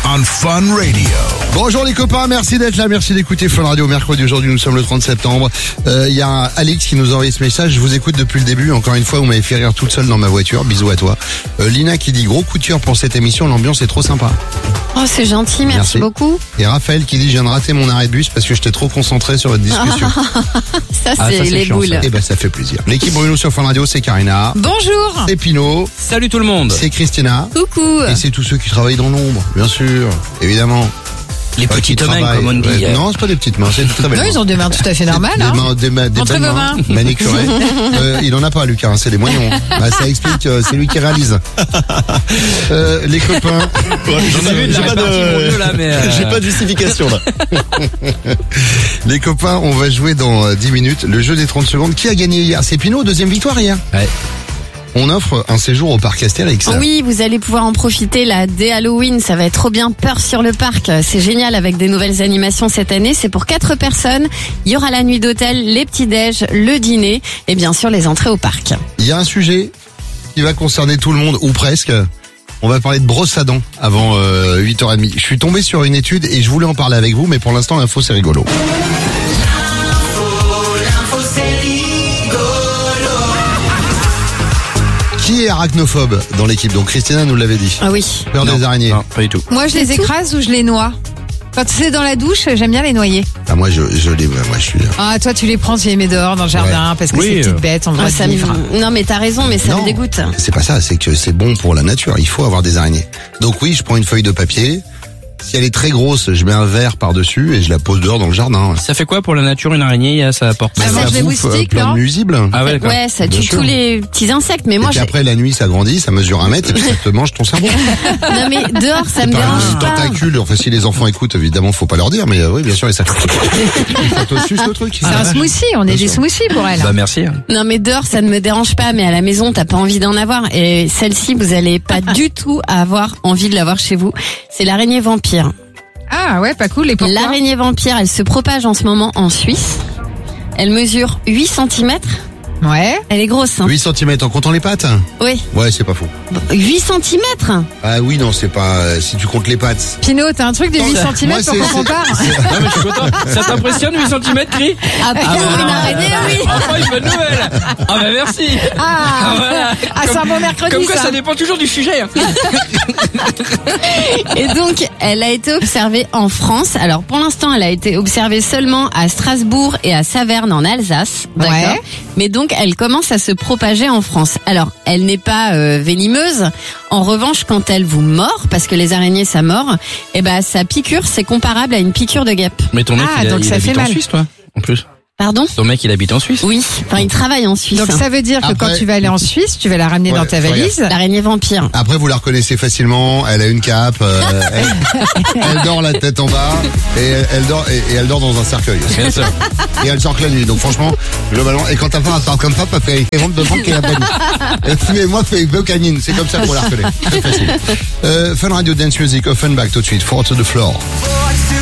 on Fun Radio. Bonjour les copains, merci d'être là, merci d'écouter Fun Radio. Mercredi, aujourd'hui nous sommes le 30 septembre. Il y a Alex qui nous a envoyé ce message, je vous écoute depuis le début. Encore une fois, vous m'avez fait rire toute seule dans ma voiture, bisous à toi. Lina qui dit gros coup de cœur pour cette émission, l'ambiance est trop sympa. Oh, c'est gentil, merci beaucoup. Et Raphaël qui dit je viens de rater mon arrêt de bus parce que j'étais trop concentré sur votre discussion. Ça c'est les chiant, boules. Eh ben ça fait plaisir. L'équipe Bruno sur Fun Radio, c'est Karina, Bonjour. c'est Pino, Salut tout le monde. c'est Christina. Coucou. Et c'est tous ceux qui travaillent dans l'ombre, bien sûr, évidemment. Les Qui petites mains, travaillent. comme on dit. Ouais, non, c'est pas des petites mains, c'est des très belles Non, mains. ils ont des mains tout à fait normales. Des Hein. mains, des Montrez belles vos mains, mains. manicurées. Il en a pas, Lucas, hein, c'est des moignons. Bah, ça explique, c'est lui qui réalise. Les copains. J'en ai vu de la répartie, mon Dieu, là, mais J'ai pas de justification là. Les copains, on va jouer dans 10 minutes le jeu des 30 secondes. Qui a gagné hier? C'est Pinot, deuxième victoire hier. Ouais. On offre un séjour au parc Astérix. Oui, vous allez pouvoir en profiter là dès Halloween, ça va être trop bien, peur sur le parc, c'est génial avec des nouvelles animations cette année, c'est pour 4 personnes, il y aura la nuit d'hôtel, les petits-déj, le dîner et bien sûr les entrées au parc. Il y a un sujet qui va concerner tout le monde, ou presque. On va parler de brosse à dents avant 8h30. Je suis tombé sur une étude et je voulais en parler avec vous, mais pour l'instant l'info c'est rigolo. Qui est arachnophobe dans l'équipe? Donc Christina nous l'avait dit. Ah oui. Peur des araignées. Non, pas du tout. Moi, je les écrase ou je les noie. Quand c'est dans la douche, j'aime bien les noyer. Ah, moi je suis. Ah, toi, tu les prends, tu les mets dehors dans le jardin parce que Oui, ces petites bêtes ont le droit Ça de me- vivre. Non mais t'as raison, mais ça Non. me dégoûte. C'est pas ça, c'est que c'est bon pour la nature. Il faut avoir des araignées. Donc oui, je prends une feuille de papier. Si elle est très grosse, je mets un verre par-dessus et je la pose dehors dans le jardin. Ça fait quoi pour la nature une araignée? Ça apporte Ça mange les bouffe moustiques, plein non de nuisibles. Ah ouais, d'accord. Ouais, ça Bien tue sûr. tous les petits insectes, mais Et moi puis j'ai... après la nuit ça grandit, ça mesure 1 mètre et puis ça te mange ton cerveau. Non mais dehors ça me Par dérange un pas. tentacule, enfin si les enfants écoutent évidemment faut pas leur dire, mais oui bien sûr et ça te suce le truc. C'est un smoothie, on est Bien des sûr. smoothies pour elle. Bah merci. Non mais dehors ça ne me dérange pas, mais à la maison t'as pas envie d'en avoir. Et celle-ci vous allez pas du tout avoir envie de l'avoir chez vous. C'est l'araignée vampire. Ah ouais, pas cool. Et pourquoi? L'araignée vampire, elle se propage en ce moment en Suisse. Elle mesure 8 cm. Ouais. Elle est grosse, hein. 8 cm en comptant les pattes. Oui. Ouais, c'est pas faux. 8 cm. Ah oui, non, c'est pas si tu comptes les pattes. Pinot, t'as un truc de 8 Moi, cm pour c'est- qu'on compare? Non mais je suis content. Ça t'impressionne 8 cm, Cri? Ah, une araignée, oui. Enfin une bonne nouvelle. Ah bah merci. Ah, Voilà. ah c'est un bon mercredi, Comme quoi ça. ça dépend toujours du sujet. Hein. Et donc, elle a été observée en France. Alors, pour l'instant, elle a été observée seulement à Strasbourg et à Saverne en Alsace. D'accord. Ouais. Mais donc, elle commence à se propager en France. Alors, elle n'est pas venimeuse. En revanche, quand elle vous mord, parce que les araignées, ça mord, eh ben, sa piqûre, c'est comparable à une piqûre de guêpe. Mais ton mec Ah, donc il ça habite fait en mal. Suisse, toi, en plus. Pardon? Ton mec il habite en Suisse. Oui. Enfin, il travaille en Suisse. Donc ça veut dire que Après- quand tu vas aller en Suisse, tu vas la ramener Ouais, dans ta faut valise. L'araignée vampire. Après, vous la reconnaissez facilement. Elle a une cape. Elle dort la tête en bas et elle dort dans un cercueil. Bien sûr. Et elle sort que la nuit. Donc franchement, globalement, et quand ta femme elle parle comme ça, parce qu'elle rentre devant qu'elle a pas dit. Et moi, fais deux canines. C'est comme ça qu'on la reconnaît. Très facile. Fun Radio Dance Music, Offenbach tout de suite. Four to the floor.